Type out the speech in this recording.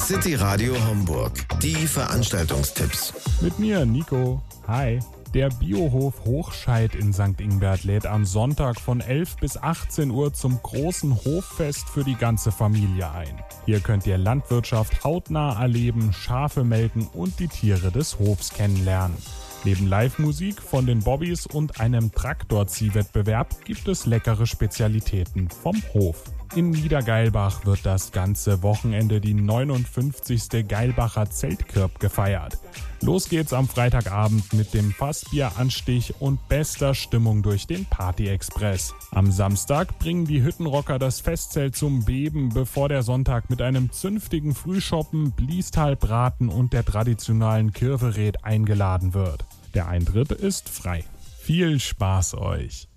City Radio Homburg. Die Veranstaltungstipps. Mit mir, Nico. Hi. Der Biohof Hochscheid in St. Ingbert lädt am Sonntag von 11 bis 18 Uhr zum großen Hoffest für die ganze Familie ein. Hier könnt ihr Landwirtschaft hautnah erleben, Schafe melken und die Tiere des Hofs kennenlernen. Neben Live-Musik von den Bobbys und einem Traktorziehwettbewerb gibt es leckere Spezialitäten vom Hof. In Niedergeilbach wird das ganze Wochenende die 59. Geilbacher Zeltkirb gefeiert. Los geht's am Freitagabend mit dem Fassbieranstich und bester Stimmung durch den Party-Express. Am Samstag bringen die Hüttenrocker das Festzelt zum Beben, bevor der Sonntag mit einem zünftigen Frühschoppen, Bliestalbraten und der traditionellen Kirwered eingeladen wird. Der Eintritt ist frei. Viel Spaß euch!